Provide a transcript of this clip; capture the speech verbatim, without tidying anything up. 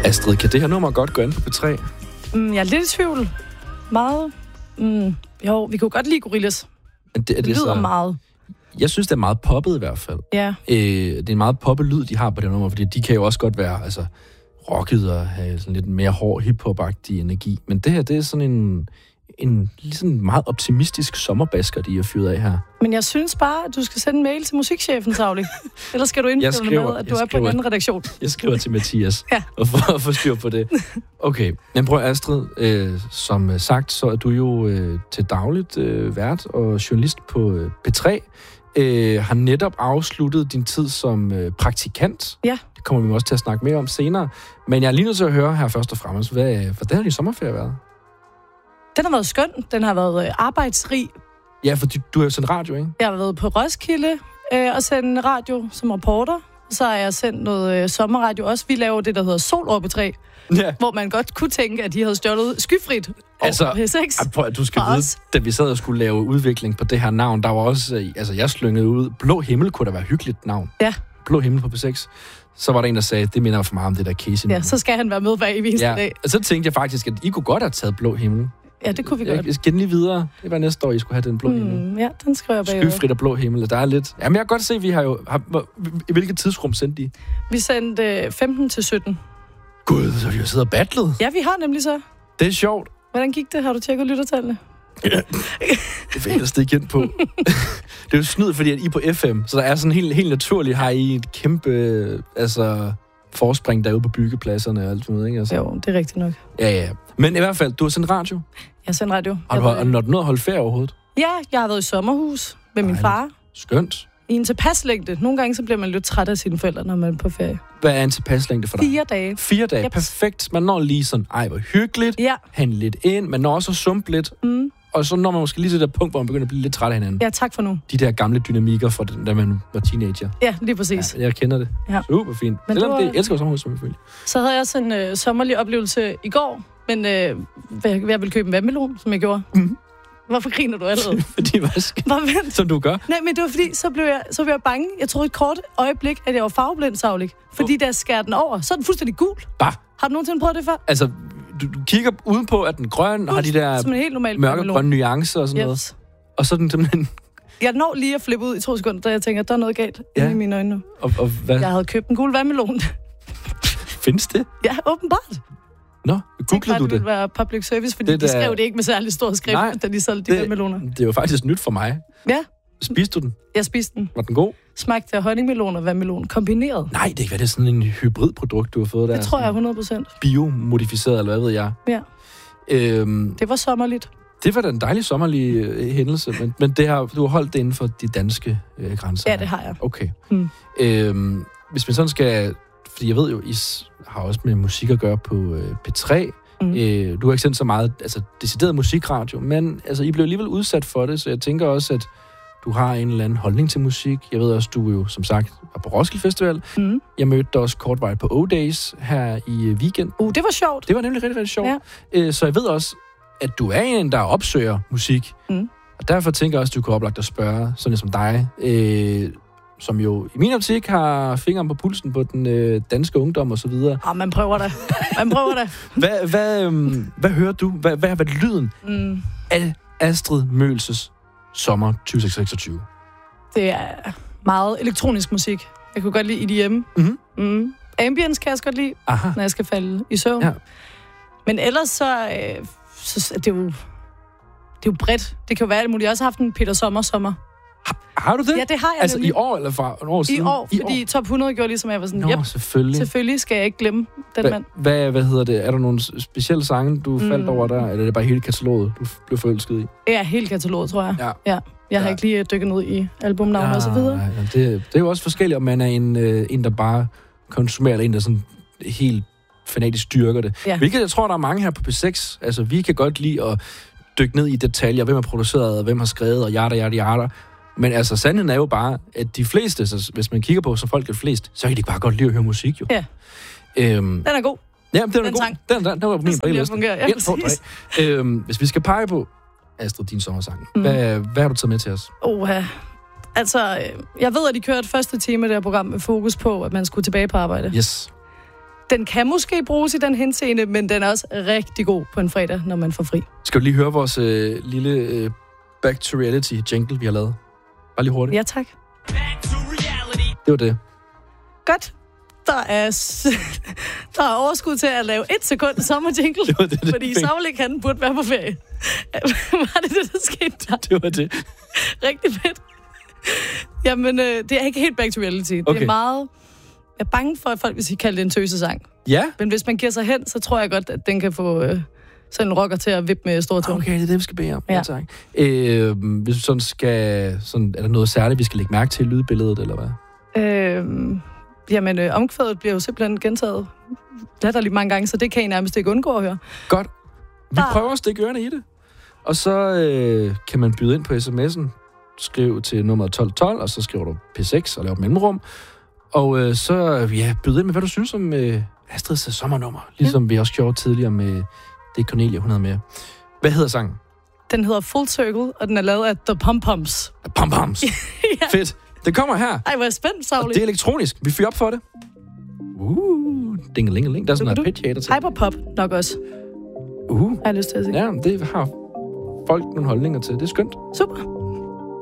Astrid, kan det her nummer godt gå ind på P tre? Mm, jeg er lidt i tvivl. Meget. Mm, jo, vi kunne godt lide Gorillaz. Det, er det, det lyder så... meget. Jeg synes, det er meget poppet i hvert fald. Ja. Øh, det er en meget poppet lyd, de har på det nummer, fordi de kan jo også godt være altså, rocket og have sådan lidt mere hård hiphop-agtig energi. Men det her, det er sådan en, en ligesom meget optimistisk sommerbasker, de har fyret af her. Men jeg synes bare, at du skal sende en mail til musikchefen, Savli. Ellers skal du indstille med, at du er på en anden redaktion. Jeg skriver til Mathias ja. og får for styr på det. Okay, men prøv Astrid, øh, som sagt, så er du jo øh, til dagligt øh, vært og journalist på øh, P tre. Øh, har netop afsluttet din tid som øh, praktikant. Ja. Det kommer vi også til at snakke mere om senere. Men jeg er lige nødt til at høre her først og fremmest, hvad, hvordan har din sommerferie været? Den har været skøn. Den har været øh, arbejdsrig. Ja, for du, du har jo sendt radio, ikke? Jeg har været på Roskilde øh, og sendt radio som reporter. Så har jeg sendt noget øh, sommerradio også. Vi laver det, der hedder Sol over P tre. Ja. Hvor man godt kunne tænke, at de havde stjålet skyfrit altså, P seks. Prøv, du skal vide, da vi sad og skulle lave udvikling på det her navn, der var også, altså jeg slyngede ud, Blå Himmel kunne da være hyggeligt navn. Ja. Blå Himmel på P seks. Så var der en, der sagde, det minder for meget om det der Casey. Ja, så skal han være med hver eneste ja. dag. Og så tænkte jeg faktisk, at I kunne godt have taget Blå Himmel. Ja, det kunne vi godt. Jeg skal lige videre. Det var næste år, I skulle have den Blå mm, Himmel. Ja, den skriver jeg bagud. Skyfrit og Blå Himmel. Der er lidt... Jamen, jeg kan godt se, at vi har jo... Har, I hvilket tidsrum sendte de? Vi sendte femten til sytten. Gud, så vi har siddet og battlet. Ja, vi har nemlig så. Det er sjovt. Hvordan gik det? Har du tjekket lyttertallene? Ja. Det vil jeg stikke ind på. Det er jo snyd, fordi at I på F M, så der er sådan helt, helt naturligt, har I et kæmpe altså, forspring derude på byggepladserne og alt sådan noget, ikke? Altså. Jo, det er rigtigt nok. Ja, ja. Men i hvert fald, du har sendt radio. Jeg har sendt radio. Har du, har, når du nåede at holde ferie overhovedet? Ja, jeg har været i sommerhus med min Ej, far. Skønt. I en tilpaslængde. Nogle gange så bliver man lidt træt af sine forældre, når man er på ferie. Hvad er en tilpaslængde for dig? Fire dage. Fire dage, yep. Perfekt. Man når lige sådan, ej, hvor hyggeligt. Ja. Handle lidt ind. Man når også at sumpe lidt. Mm. Og så når man måske lige til det punkt, hvor man begynder at blive lidt træt af hinanden. Ja, tak for nu. De der gamle dynamikker fra den, da man var teenager. Ja, lige præcis. Ja, jeg kender det. Ja. Super fint. Men selvom var... det, jeg elsker sommerhus, selvfølgelig. Så havde jeg også en øh, sommerlig oplevelse i går, men øh, jeg, jeg ville købe en vandmelon, som jeg gjorde. Mm. Hvorfor griner du allerede? Fordi hvad skal... Som du gør? Nej, men det var fordi, så blev jeg, så blev jeg bange. Jeg troede et kort øjeblik, at jeg var farveblind, Savlik. Fordi oh. da jeg skærer den over, så er den fuldstændig gul. Bah. Har du nogensinde prøvet det før? Altså, du, du kigger udenpå, at den grøn har de der mørkegrønne nuancer og sådan noget. Yes. Og så er den simpelthen... Jeg når lige at flippe ud i to sekunder, da jeg tænker, at der er noget galt ja. inde i mine øjne nu. Og, og hvad? Jeg havde købt en gul vandmelon. Findes det? Ja, åbenbart. Nå, googlede du det? Det ville være public service, fordi det, de skrev det ikke med særlig stor skrift, nej, da de solgte de vandmeloner. Det er jo faktisk nyt for mig. Ja. Spiste du den? Jeg spiste den. Var den god? Smagte af honningmelon og vandmelon kombineret. Nej, det er ikke, hvad det er sådan en hybridprodukt, du har fået der. Det tror jeg hundrede procent. Biomodificeret, eller hvad ved jeg. Ja. Øhm, det var sommerligt. Det var da en dejlig sommerlig øh, hændelse, men, men det har, du har holdt det inden for de danske øh, grænser. Ja, det har jeg. Okay. Hmm. Øhm, hvis man sådan skal... Fordi jeg ved jo, I har også med musik at gøre på øh, P tre. Mm. Øh, du har ikke sendt så meget altså, decideret musikradio, men altså, I blev alligevel udsat for det, så jeg tænker også, at du har en eller anden holdning til musik. Jeg ved også, du jo som sagt var på Roskilde Festival. Mm. Jeg mødte dig også kortvarigt på O-Days her i weekend. Uh, det var sjovt. Det var nemlig rigtig, rigtig sjovt. Ja. Øh, så jeg ved også, at du er en, der opsøger musik. Mm. Og derfor tænker jeg også, at du kan oplagt at spørge, sådan som dig, øh, som jo i min optik har fingeren på pulsen på den øh, danske ungdom og så videre. Ah, man prøver det. Man prøver det. hvad, hvad, øhm, hvad hører du? Hvad, hvad har været lyden mm. af Astrid Møgelses sommer tyve seksogtyve? Det er meget elektronisk musik. Jeg kunne godt lide E D M. Mm-hmm. Mm. Ambience kan jeg også godt lide, aha, når jeg skal falde i søvn. Ja. Men ellers så, øh, så det er jo, det er jo bredt. Det kan jo være alt muligt. Jeg har også haft en Peter Sommer sommer. Har du det? Ja, det har jeg. Altså nemlig. I år eller fra en år siden? I år, I fordi år? Top hundrede gjorde ligesom jeg var sådan, nå, yep, selvfølgelig. selvfølgelig skal jeg ikke glemme den Hva, mand. Hvad, hvad hedder det? Er der nogle specielle sange, du mm. faldt over der? Eller er det bare hele kataloget, du blev forelsket i? Ja, hele kataloget, tror jeg. Ja. ja. Jeg har ja. ikke lige dykket ned i albumnavne ja, og så videre. Ja, det, det er jo også forskelligt, om man er en, en der bare konsumerer, eller en, der sådan helt fanatisk dyrker det. Ja. Hvilket jeg tror, der er mange her på P seks. Altså, vi kan godt lide at dykke ned i detaljer, hvem har produceret, og hvem har skrevet, og yada, yada, yada. Men altså, sandheden er jo bare, at de fleste, så hvis man kigger på, så folk er flest, så kan de bare godt lide at høre musik, jo. Ja. Øhm, den er god. Ja, den er den god. Sang. Den, den, den var på min playliste. Ja, præcis. Øhm, hvis vi skal pege på, Astrid, din sommersang, mm. hvad, hvad har du taget med til os? Oha. Altså, jeg ved, at de kørte første time af det her program med fokus på, at man skulle tilbage på arbejde. Yes. den kan måske bruges i den henseende, men den er også rigtig god på en fredag, når man får fri. Skal du lige høre vores øh, lille øh, Back to Reality jingle, vi har lavet? Bare lige hurtigt. Ja, tak. Det var det. Godt. Der er, der er overskud til at lave et sekund sommerjingle, det det, det fordi Savlik, han burde være på ferie. Var det det, der skete der? Det var det. Rigtig fedt. Jamen, øh, det er ikke helt Back to Reality. Okay. Det er meget... Jeg er bange for, at folk vil sige, kalde det en tøsesang. Ja. Men hvis man giver sig hen, så tror jeg godt, at den kan få øh, sådan en rocker til at vippe med store tone. Okay, det er det, vi skal bede om. Ja. Tak. Øh, hvis vi sådan skal... Sådan, er der noget særligt, vi skal lægge mærke til i lydbilledet, eller hvad? Øh, jamen, øh, omkvædet bliver jo simpelthen gentaget latterligt mange gange, så det kan I nærmest ikke undgå at høre. Godt. Vi der... prøver at stikke ørerne i det. Og så øh, kan man byde ind på sms'en. Skriv til nummer tolv tolv, og så skriver du P seks og laver mellemrum. Og øh, så ja, byde ind med, hvad du synes om øh, Astrids sommernummer. Ligesom ja. vi også gjorde tidligere med det Cornelia, hun havde med. Hvad hedder sangen? Den hedder Full Circle, og den er lavet af The Pom Poms. The Pom Poms. Ja. Fedt. Den kommer her. Ej, hvor er spændt, Savli. Og det er elektronisk. Vi fyrer op for det. Uh, dingelingeling. Der er sådan noget pitch-hater til. Hyperpop nok også. Uh. Har jeg lyst til at sige. Ja, det har folk nogle holdninger til. Det er skønt. Super.